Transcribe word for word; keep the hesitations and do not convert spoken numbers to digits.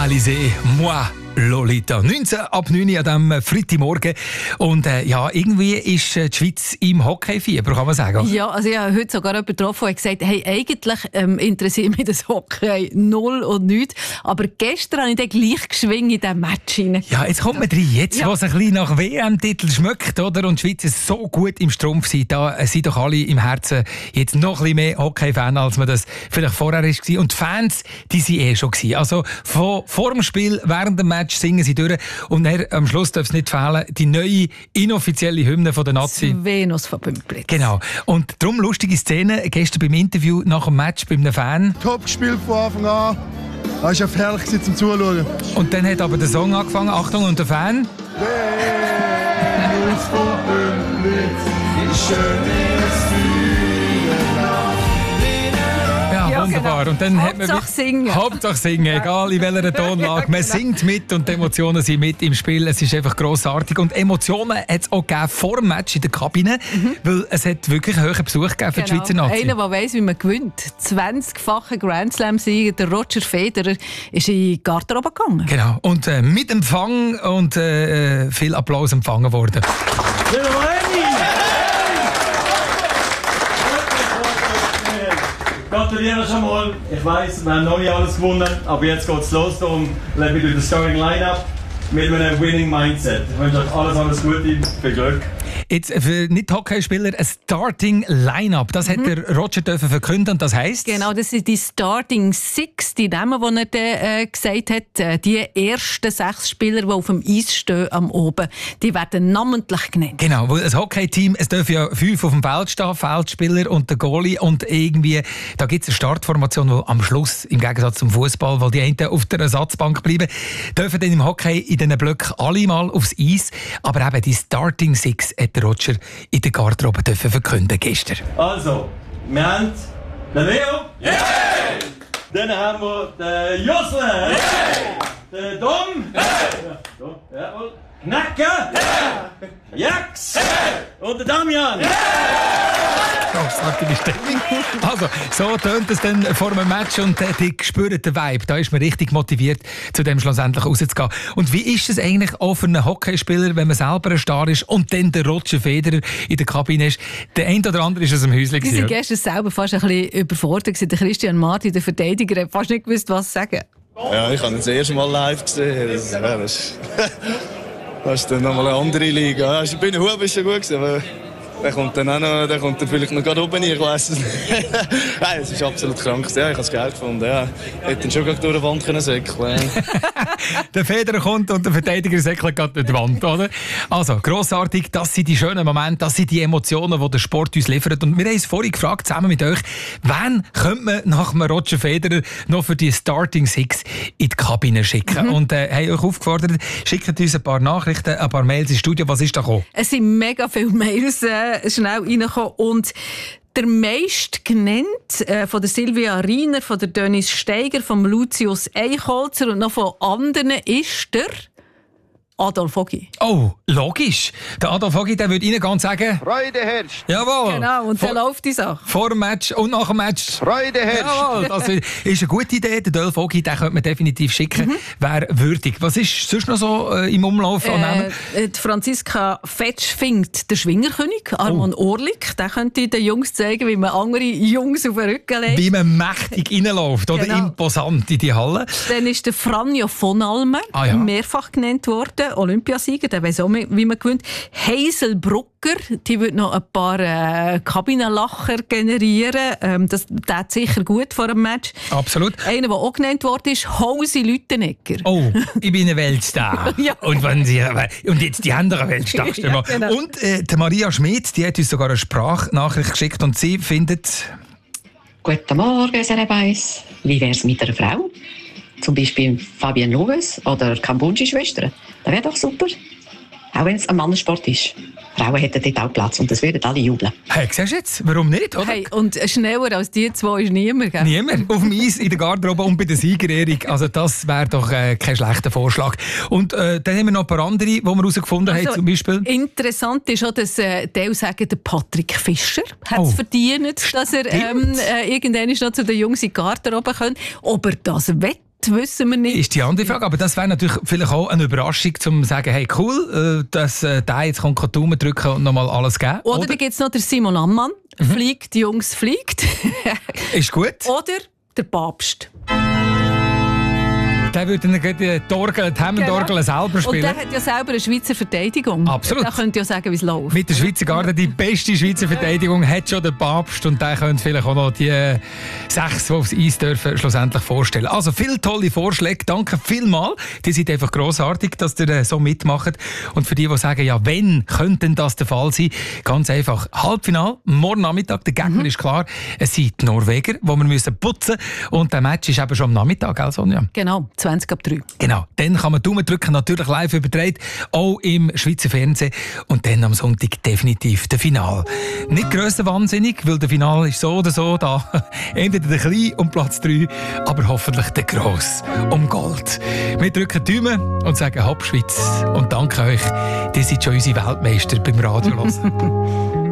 Alizé, moi. Lolita. neunzehn ab neun an diesem Freitagmorgen. Und äh, ja, irgendwie ist äh, die Schweiz im Hockeyfieber, kann man sagen. Ja, also ich habe heute sogar jemanden getroffen, der gesagt hat, hey, eigentlich ähm, interessiert mich das Hockey null und nichts. Aber gestern habe ich dann gleich geschwingt in diesen Match rein. Ja, jetzt kommt man rein. Jetzt, ja. wo es ein bisschen nach W M-Titel schmeckt, oder? Und die Schweiz ist so gut im Strumpf sind, da sind doch alle im Herzen jetzt noch ein bisschen mehr Hockey-Fan, als man das vielleicht vorher war. Und die Fans, die waren eh schon gewesen. Also von, vor dem Spiel, während dem Match singen sie durch. Und dann, am Schluss darf es nicht fehlen, die neue inoffizielle Hymne von der Nazi. Venus von Bümplitz. Genau. Und darum lustige Szene gestern beim Interview nach dem Match bei einem Fan. Top gespielt von Anfang an. Es war herrlich zum Zuschauen. Und dann hat aber der Song angefangen. Achtung, und der Fan. Venus von Bümplitz, wie schön ist Ja, wunderbar. Genau. Und dann Hauptsache hat man singen. Hauptsache singen, egal in welcher Tonlage. Man singt mit und die Emotionen sind mit im Spiel. Es ist einfach grossartig. Und Emotionen hat es auch gegeben vor dem Match in der Kabine, mhm. weil es hat wirklich einen hohen Besuch gegeben für genau. die Schweizer Nazi. Einer, der weiss, wie man gewinnt. zwanzigfacher Grand Slam-Sieger, der Roger Federer, ist in die Garderobe gegangen. Genau. Und äh, mit Empfang und äh, viel Applaus empfangen worden. Gratuliere schon mal. Ich weiss, wir haben noch nicht alles gewonnen, aber jetzt geht es los. Darum let me do the starting lineup mit einem winning mindset. Ich wünsche euch alles, alles Gute, viel Glück. Jetzt für Nicht-Hockeyspieler ein Starting Lineup. Das mhm. hat der Roger dürfen verkünden und das heisst? Genau, das sind die Starting Six, die Namen, die er äh, gesagt hat. Äh, die ersten sechs Spieler, die auf dem Eis stehen am Oben, die werden namentlich genannt. Genau, weil ein Hockey-Team, es dürfen ja fünf auf dem Feld stehen, Feldspieler und der Goalie und irgendwie, da gibt es eine Startformation, die am Schluss, im Gegensatz zum Fußball, weil die einen auf der Ersatzbank bleiben, dürfen dann im Hockey in diesen Blöcken alle mal aufs Eis, aber eben die Starting Six hat der Roger in der Garderobe dürfen verkünden gestern. Also, wir haben den Leo. Yeah! Dann haben wir den Josle. Yeah! Den Dom. Yeah! Ja, jawohl. Knacke. Yeah! Jax. Yeah! Und den Damian. Yeah! Grossartige Stimmung. Also, so tönt es dann vor einem Match und äh, die spüren den Vibe. Da ist man richtig motiviert, zu dem schlussendlich rauszugehen. Und wie ist es eigentlich auch für einen Hockeyspieler, wenn man selber ein Star ist und dann der Roger Federer in der Kabine ist? Der eine oder andere ist aus dem Häuschen. Die waren gestern selber fast ein bisschen überfordert. Der Christian Martin, der Verteidiger, hat fast nicht gewusst, was sagen. Ja, ich habe ihn das erste Mal live gesehen. Das, ja, das, das ist dann nochmal eine andere Liga. Ja, bei den Huben ist schon gut gewesen, aber der kommt dann auch noch, der kommt dann vielleicht noch gerade oben, ich weiss es nicht. Nein, es ist absolut krank. Ja, ich habe es geil gefunden. Ja, ich hätte ihn schon durch die Wand können säckeln. Der Federer kommt und der Verteidiger säckelt gerade durch die Wand, oder? Also, grossartig, das sind die schönen Momente, das sind die Emotionen, die der Sport uns liefert. Und wir haben uns vorhin gefragt, zusammen mit euch, wen könnte man nach dem Roger Federer noch für die Starting Six in die Kabine schicken? Mhm. Und äh, haben euch aufgefordert, schickt uns ein paar Nachrichten, ein paar Mails ins Studio. Was ist da gekommen? Es sind mega viele Mails äh, schnell reingekommen und der meist genannt äh, von der Silvia Riener, von der Dennis Steiger, von Lucius Eichholzer und noch von anderen ist der Adolf Ogi. Oh, logisch. Der Adolf Ogi, der würde Ihnen ganz sagen... Freude herrscht. Jawohl. Genau, und vor, dann läuft die Sache. Vor dem Match und nach dem Match. Freude herrscht. Jawohl, das ist eine gute Idee. Der Adolf Ogi, den könnte man definitiv schicken. Mhm. Wäre würdig. Was ist sonst noch so äh, im Umlauf? Äh, die Franziska Fetsch findet der Schwingerkönig, Armand oh. Orlik. Der könnte den Jungs zeigen, wie man andere Jungs auf den Rücken legt. Wie man mächtig reinläuft oder genau. imposant in die Halle. Dann ist der Franjo von Almen ah, ja. mehrfach genannt worden. Olympiasieger, der weiss auch, wie man gewinnt. Hazel Brucker, die wird noch ein paar äh, Kabinenlacher generieren. Ähm, das tut sicher gut vor dem Match. Absolut. Einer, der auch genannt worden ist, Hausi Lüttenegger. Oh, ich bin ein Weltstar. ja. und, wenn sie, und jetzt die anderen Weltstars. ja, genau. Und äh, die Maria Schmidt, die hat uns sogar eine Sprachnachricht geschickt und sie findet... Guten Morgen, Serebais. Wie wäre es mit einer Frau? Zum Beispiel Fabienne Loves oder Kambunji-Schwestern. Das wäre doch super. Auch wenn es ein Mannensport ist. Frauen hätten dort auch Platz und das würden alle jubeln. Hey, siehst du jetzt? Warum nicht, oder? Hey, und schneller als die zwei ist niemand, gell? Niemand. Auf dem Eis, in der Garderobe und bei der Siegerehrung. Also das wäre doch äh, kein schlechter Vorschlag. Und äh, dann haben wir noch ein paar andere, die wir herausgefunden also, haben, zum Beispiel. Interessant ist auch, dass äh, die sagen, der Patrick Fischer hat es oh. verdient, dass er ähm, äh, irgendwann noch zu den Jungs in die Garderobe kommt. Ob er das wett, wissen wir nicht. Ist die andere Frage, aber das wäre natürlich vielleicht auch eine Überraschung, um zu sagen, hey cool, äh, dass äh, der jetzt kommt, kann Daumen drücken und nochmal alles geben. Oder, Oder dann gibt es noch den Simon Ammann, mhm. fliegt, die Jungs fliegt. Ist gut. Oder der Papst. Der würde dann die Orgel, die Hemmendorgel genau. selber spielen. Und der hat ja selber eine Schweizer Verteidigung. Absolut. Da könnt ihr ja sagen, wie es läuft. Mit der Schweizer Garde, die beste Schweizer Verteidigung hat schon der Papst und der könnte vielleicht auch noch die äh, sechs, die aufs Eis dürfen, schlussendlich vorstellen. Also viele tolle Vorschläge, danke vielmals. Die sind einfach grossartig, dass ihr äh, so mitmacht. Und für die, die sagen, ja, wenn könnte das der Fall sein, ganz einfach, Halbfinale, morgen Nachmittag, der Gegner mhm. ist klar, es sind die Norweger, die wir müssen putzen müssen. Und der Match ist eben schon am Nachmittag, gell, Sonja? Genau. zwanzig ab drei. Genau, dann kann man Daumen drücken, natürlich live übertragen, auch im Schweizer Fernsehen. Und dann am Sonntag definitiv der Finale. Nicht grössenwahnsinnig, weil der Finale ist so oder so da. Entweder der Kleine um Platz drei, aber hoffentlich der Gross um Gold. Wir drücken Daumen und sagen Hopp Schweiz. Und danke euch, ihr seid schon unsere Weltmeister beim Radio hören.